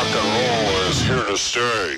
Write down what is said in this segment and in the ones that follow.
Rock and roll is here to stay.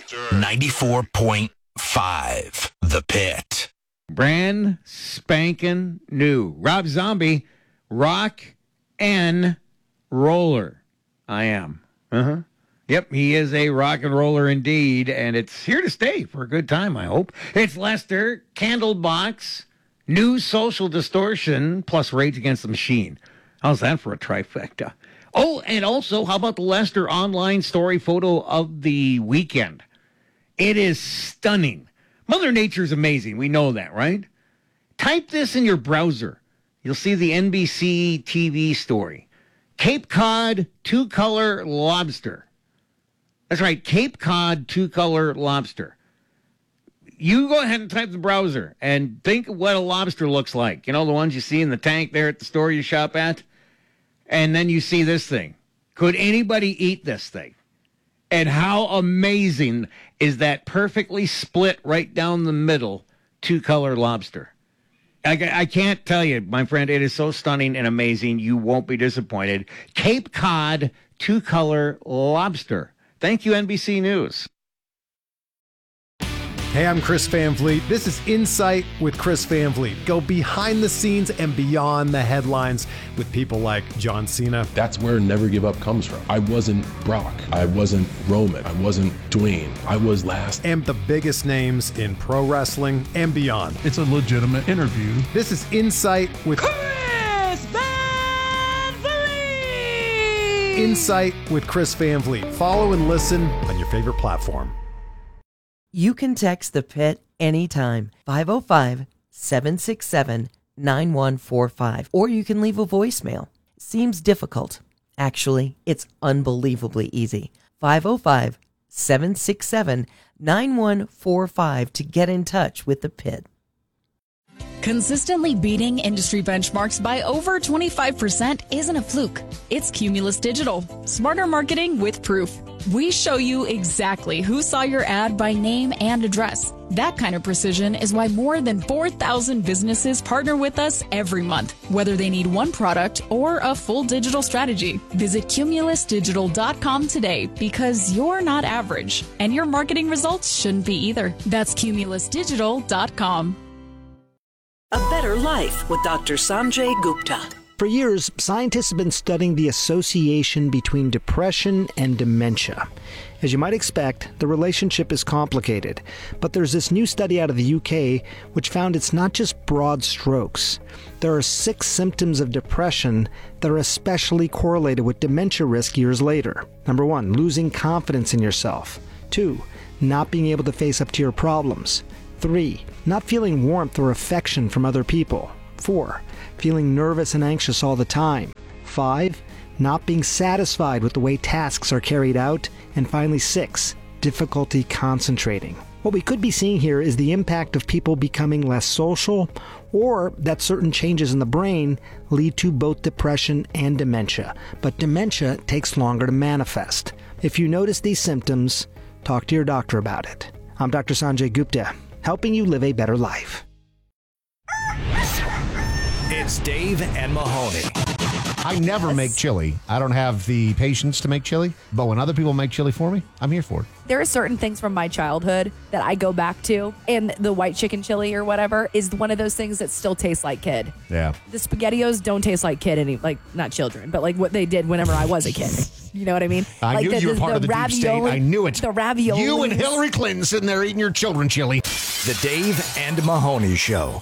94.5 The Pit. Brand spanking new. Rob Zombie, rock and roller. I am. Yep, he is a rock and roller indeed, and it's here to stay for a good time, I hope. It's Lester, Candlebox, New Social Distortion, plus Rage Against the Machine. How's that for a trifecta? Oh, and also, how about the Lester online story photo of the weekend? It is stunning. Mother Nature's amazing. We know that, right? Type this in your browser. You'll see the NBC TV story. Cape Cod two-color lobster. That's right, Cape Cod two-color lobster. You go ahead and type the browser and think of what a lobster looks like. You know, the ones you see in the tank there at the store you shop at? And then you see this thing. Could anybody eat this thing? And how amazing is that perfectly split right down the middle two-color lobster? I can't tell you, my friend, it is so stunning and amazing, you won't be disappointed. Cape Cod two-color lobster. Thank you, NBC News. Hey, I'm Chris Van Vliet. This is Insight with Chris Van Vliet. Go behind the scenes and beyond the headlines with people like John Cena. That's where Never Give Up comes from. I wasn't Brock. I wasn't Roman. I wasn't Dwayne. I was last. And the biggest names in pro wrestling and beyond. It's a legitimate interview. This is Insight with Chris Van Vliet. Insight with Chris Van Vliet. Follow and listen on your favorite platform. You can text the Pit anytime, 505-767-9145, or you can leave a voicemail. Seems difficult. Actually, it's unbelievably easy. 505-767-9145 to get in touch with the Pit. Consistently beating industry benchmarks by over 25% isn't a fluke. It's Cumulus Digital. Smarter marketing with proof. We show you exactly who saw your ad by name and address. That kind of precision is why more than 4,000 businesses partner with us every month, whether they need one product or a full digital strategy. Visit cumulusdigital.com today because you're not average, and your marketing results shouldn't be either. That's cumulusdigital.com. A Better Life with Dr. Sanjay Gupta. For years, scientists have been studying the association between depression and dementia. As you might expect, the relationship is complicated, but there's this new study out of the UK which found it's not just broad strokes. There are 6 symptoms of depression that are especially correlated with dementia risk years later. Number 1, losing confidence in yourself. 2, not being able to face up to your problems. 3, not feeling warmth or affection from other people. 4, feeling nervous and anxious all the time. 5, not being satisfied with the way tasks are carried out. And finally 6, difficulty concentrating. What we could be seeing here is the impact of people becoming less social, or that certain changes in the brain lead to both depression and dementia. But dementia takes longer to manifest. If you notice these symptoms, talk to your doctor about it. I'm Dr. Sanjay Gupta, helping you live a better life. It's Dave and Mahoney. I never make chili. I don't have the patience to make chili, but when other people make chili for me, I'm here for it. There are certain things from my childhood that I go back to, and the white chicken chili or whatever is one of those things that still tastes like kid. Yeah. The SpaghettiOs don't taste like kid, not children, but like what they did whenever I was a kid. You know what I mean? I knew you were part of the deep state. I knew it. The ravioli. You and Hillary Clinton sitting there eating your children chili. The Dave and Mahoney Show.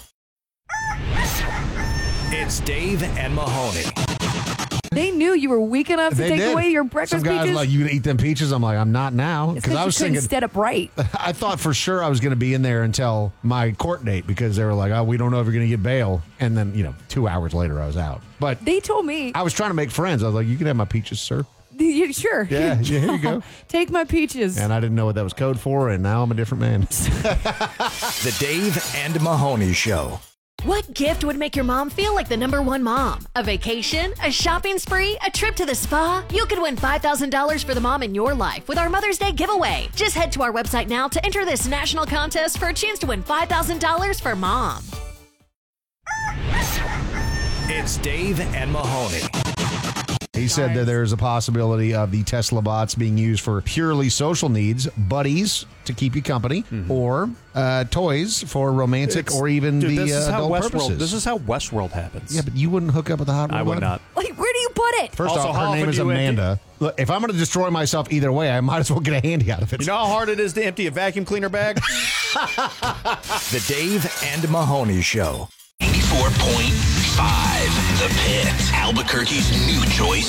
It's Dave and Mahoney. They knew you were weak enough to take away your breakfast peaches. Some guys peaches. like, you can eat them peaches. I'm like, I'm not now. Because I was thinking, stand up right. I thought for sure I was going to be in there until my court date because they were like, oh, we don't know if you're going to get bail. And then, 2 hours later, I was out. But they told me. I was trying to make friends. I was like, you can have my peaches, sir. Sure. Yeah, here you go. Take my peaches. And I didn't know what that was code for, and now I'm a different man. The Dave and Mahoney Show. What gift would make your mom feel like the #1 mom? A vacation? A shopping spree? A trip to the spa? You could win $5,000 for the mom in your life with our Mother's Day giveaway. Just head to our website now to enter this national contest for a chance to win $5,000 for mom. It's Dave and Mahoney. He said that there's a possibility of the Tesla bots being used for purely social needs, buddies to keep you company, or toys for romantic or even Dude, the this is how adult Westworld. purposes. This is how Westworld happens. Yeah, but you wouldn't hook up with a hot. I would not. Like, where do you put it? First Also, off, how her name often is do you Amanda. Look, if I'm going to destroy myself either way, I might as well get a handy out of it. You know how hard it is to empty a vacuum cleaner bag? The Dave and Mahoney Show. 94.5 The Pit, Albuquerque's new choice